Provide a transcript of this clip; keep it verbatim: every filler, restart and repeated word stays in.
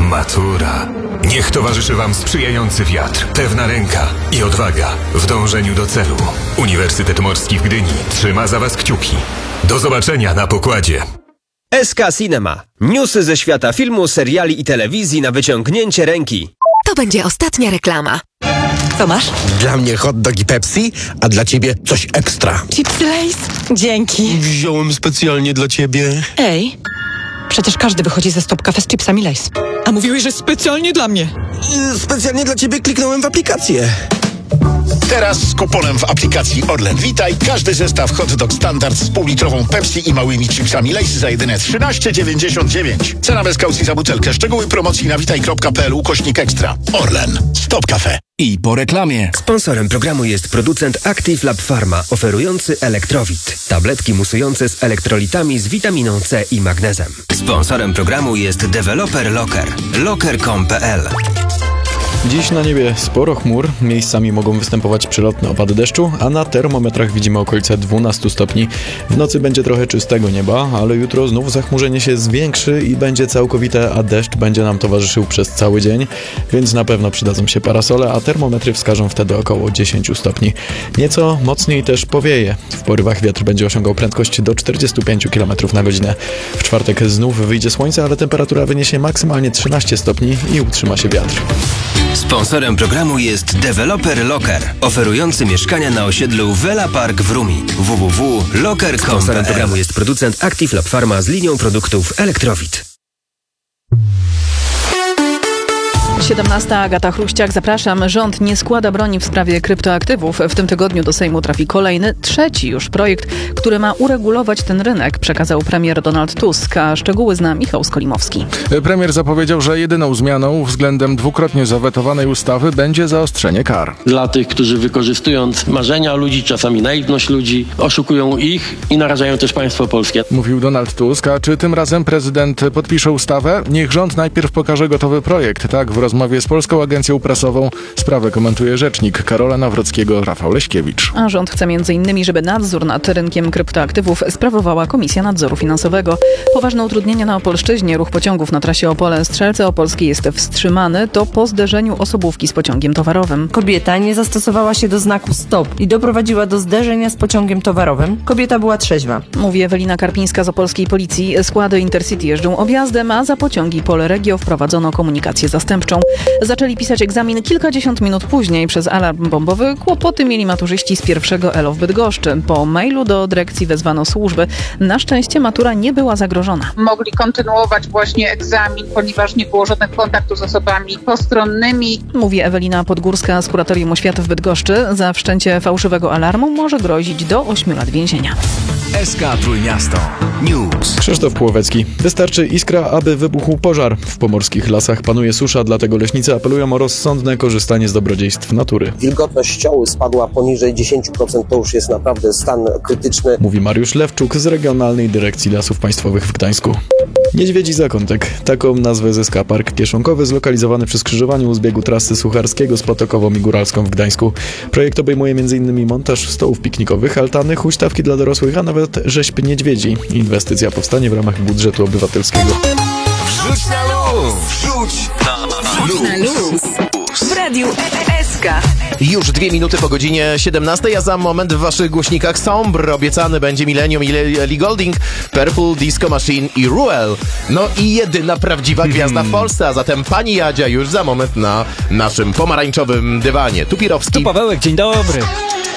Matura. Niech towarzyszy Wam sprzyjający wiatr, pewna ręka i odwaga w dążeniu do celu. Uniwersytet Morski w Gdyni trzyma za Was kciuki. Do zobaczenia na pokładzie. S K Cinema. Newsy ze świata filmu, seriali i telewizji na wyciągnięcie ręki. To będzie ostatnia reklama. Co masz? Dla mnie hot dog i Pepsi, a dla ciebie coś ekstra. Chips Lays? Dzięki. Wziąłem specjalnie dla ciebie. Ej, przecież każdy wychodzi ze Stop Cafe z chipsami Lays. A mówiłeś, że specjalnie dla mnie. Yy, specjalnie dla ciebie kliknąłem w aplikację. Teraz z kuponem w aplikacji Orlen Witaj każdy zestaw hot dog standard z półlitrową Pepsi i małymi chipsami Lay's za jedyne trzynaście dziewięćdziesiąt dziewięć. Cena bez kaucji za butelkę. Szczegóły promocji na witaj kropka p l ukośnik ekstra. Orlen. Stop Cafe. I po reklamie. Sponsorem programu jest producent Active Lab Pharma, oferujący Elektrowit. Tabletki musujące z elektrolitami z witaminą C i magnezem. Sponsorem programu jest deweloper Locker. locker kropka com kropka p l. Dziś na niebie sporo chmur, miejscami mogą występować przelotne opady deszczu, a na termometrach widzimy okolice dwanaście stopni. W nocy będzie trochę czystego nieba, ale jutro znów zachmurzenie się zwiększy i będzie całkowite, a deszcz będzie nam towarzyszył przez cały dzień, więc na pewno przydadzą się parasole, a termometry wskażą wtedy około dziesięć stopni. Nieco mocniej też powieje. W porywach wiatr będzie osiągał prędkość do czterdzieści pięć kilometrów na godzinę. W czwartek znów wyjdzie słońce, ale temperatura wyniesie maksymalnie trzynaście stopni i utrzyma się wiatr. Sponsorem programu jest deweloper Locker, oferujący mieszkania na osiedlu Vela Park w Rumi. w w w kropka locker kropka com kropka p l. Sponsorem programu jest producent Active Lab Pharma z linią produktów Elektrowit. siedemnasta Agata Chruściak, zapraszam. Rząd nie składa broni w sprawie kryptoaktywów. W tym tygodniu do Sejmu trafi kolejny, trzeci już projekt, który ma uregulować ten rynek, przekazał premier Donald Tusk, a szczegóły zna Michał Skolimowski. Premier zapowiedział, że jedyną zmianą względem dwukrotnie zawetowanej ustawy będzie zaostrzenie kar. Dla tych, którzy wykorzystując marzenia ludzi, czasami naiwność ludzi, oszukują ich i narażają też państwo polskie. Mówił Donald Tusk, a czy tym razem prezydent podpisze ustawę? Niech rząd najpierw pokaże gotowy projekt, tak w rozmowie z Polską Agencją Prasową sprawę komentuje rzecznik Karola Nawrockiego Rafał Leśkiewicz. A rząd chce między innymi, żeby nadzór nad rynkiem kryptoaktywów sprawowała Komisja Nadzoru Finansowego. Poważne utrudnienia na Opolszczyźnie. Ruch pociągów na trasie Opole-Strzelce Opolskiej jest wstrzymany. To po zderzeniu osobówki z pociągiem towarowym. Kobieta nie zastosowała się do znaku stop i doprowadziła do zderzenia z pociągiem towarowym. Kobieta była trzeźwa. Mówi Ewelina Karpińska z opolskiej policji. Składy Intercity jeżdżą objazdem, a za pociągi Polregio wprowadzono komunikację zastępczą. Zaczęli pisać egzamin kilkadziesiąt minut później. Przez alarm bombowy kłopoty mieli maturzyści z pierwszego E L O w Bydgoszczy. Po mailu do dyrekcji wezwano służby. Na szczęście matura nie była zagrożona. Mogli kontynuować właśnie egzamin, ponieważ nie było żadnych kontaktów z osobami postronnymi. Mówi Ewelina Podgórska z Kuratorium Oświaty w Bydgoszczy. Za wszczęcie fałszywego alarmu może grozić do ośmiu lat więzienia. S K Trójmiasto News. Krzysztof Płowecki. Wystarczy iskra, aby wybuchł pożar. W pomorskich lasach panuje susza, dlatego leśnicy apelują o rozsądne korzystanie z dobrodziejstw natury. Wilgotność ścioły spadła poniżej dziesięć procent, to już jest naprawdę stan krytyczny. Mówi Mariusz Lewczuk z Regionalnej Dyrekcji Lasów Państwowych w Gdańsku. Niedźwiedzi Zakątek. Taką nazwę zyska park kieszonkowy zlokalizowany przy skrzyżowaniu z biegu trasy Sucharskiego z Potokową i Góralską w Gdańsku. Projekt obejmuje m in montaż stołów piknikowych, altany, huśtawki dla dorosłych, a nawet rzeźb niedźwiedzi. Inwestycja powstanie w ramach budżetu obywatelskiego. Wrzuć na luz! Wrzuć na luz! W radiu S K. Już dwie minuty po godzinie siedemnastej, a za moment w waszych głośnikach Sombre. Obiecany będzie Millennium i Ellie Goulding, Purple Disco Machine i Ruel. No i jedyna prawdziwa gwiazda w Polsce, a zatem pani Jadzia już za moment na naszym pomarańczowym dywanie. Tu Pirowski. Tu Pawełek, dzień dobry.